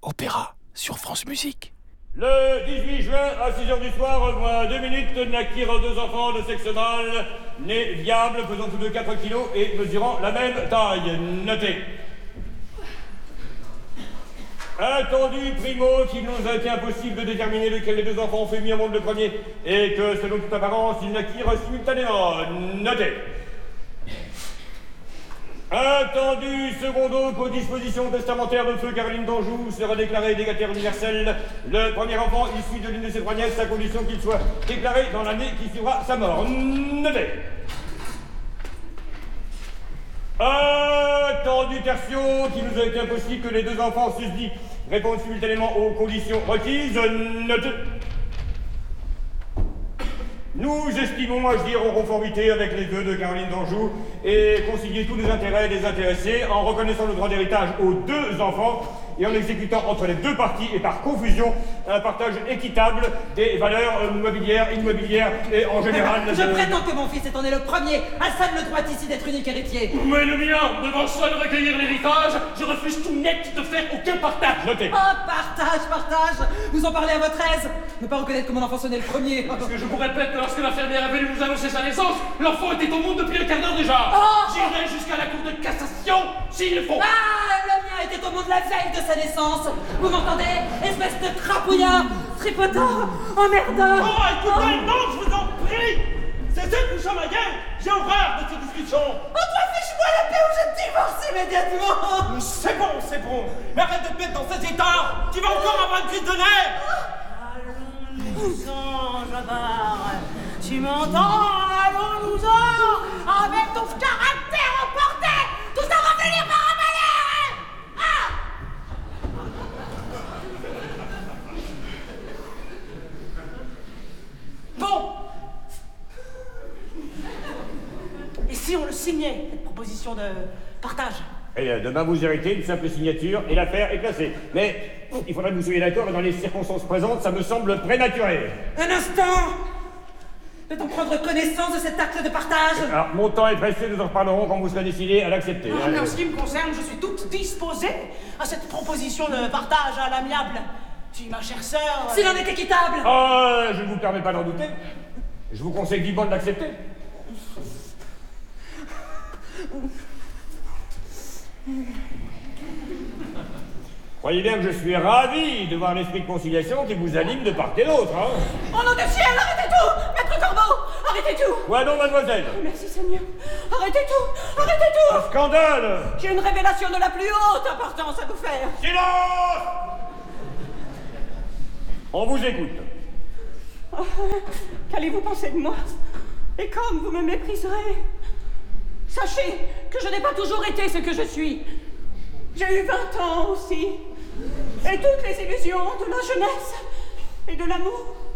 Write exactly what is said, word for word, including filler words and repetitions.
Opéra sur France Musique. Le dix-huit juin, à six heures du soir, moins deux minutes, naquirent deux enfants de sexe mâle, nés viables, pesant tous deux quatre kilos et mesurant la même taille. Notez. Attendu, primo, qu'il nous a été impossible de déterminer lequel des deux enfants fait mis au monde le premier, et que, selon toute apparence, ils naquirent simultanément. Notez. Attendu, secondo, qu'aux dispositions testamentaires de feu Caroline d'Anjou sera déclaré légataire universel le premier enfant issu de l'une de ses trois nièces, à condition qu'il soit déclaré dans l'année qui suivra sa mort. Notez. Attendu, tertio, qu'il nous a été impossible que les deux enfants susdits répondent simultanément aux conditions requises. Notez. Nous estimons agir en conformité avec les vœux de Caroline d'Anjou et concilier tous les intérêts des intéressés en reconnaissant le droit d'héritage aux deux enfants et en exécutant entre les deux parties et par confusion un partage équitable des valeurs mobilières, immobilières et en général... Je de... prétends que mon fils est en est le premier. Hassan le droit ici d'être unique héritier. Mais le mien, devant seul recueillir l'héritage, je refuse tout net de faire aucun partage. Notez. Oh, partage, partage. Vous en parlez à votre aise. Ne pas reconnaître que mon enfant sonnait le premier. Parce que je vous répète que lorsque l'infirmière est venue nous annoncer sa naissance, l'enfant était au monde depuis un quart d'heure déjà. Oh. J'irai jusqu'à la cour de cassation s'il faut. Ah, le mien était au monde la veille de sa naissance. Vous m'entendez? Espèce de crapouillard, tripotant, emmerdeur. Oh, écoutez, oh. Non, je vous en prie. C'est ça que ma gueule. J'ai horreur de ces discussions. Oh, toi, fiche-moi la paix ou je te divorce immédiatement. C'est bon, c'est bon. Mais arrête de te mettre dans ces états. Tu vas encore avoir une cuisse de nez. Allons-nous-en, Jabbar. Tu m'entends? Allons-nous-en. Avec ton caractère emporté. Tout ça va venir par un malheur. Ah. Bon. Et si on le signait, cette proposition de partage? Eh bien, demain vous héritez une simple signature et l'affaire est classée. Mais il faudrait que vous soyez d'accord et dans les circonstances présentes, ça me semble prématuré. Un instant. Peut-on prendre connaissance de cet acte de partage? Alors, mon temps est pressé, nous en reparlerons quand vous serez décidé à l'accepter. Ah, mais en ce qui me concerne, je suis toute disposée à cette proposition de partage à l'amiable. Si, ma chère sœur... S'il en est équitable. Oh, je ne vous permets pas d'en douter. Je vous conseille vivement de l'accepter. Croyez bien que je suis ravi de voir l'esprit de conciliation qui vous anime de part et d'autre, hein. Oh nom de ciel, arrêtez tout! Maître Corbeau, arrêtez tout! Quoi donc, mademoiselle? Merci Seigneur. Arrêtez tout! Arrêtez tout! Un scandale! J'ai une révélation de la plus haute importance à vous faire. Silence! On vous écoute. Oh, qu'allez-vous penser de moi? Et comme vous me mépriserez, sachez que je n'ai pas toujours été ce que je suis. J'ai eu vingt ans aussi. Et toutes les illusions de la jeunesse et de l'amour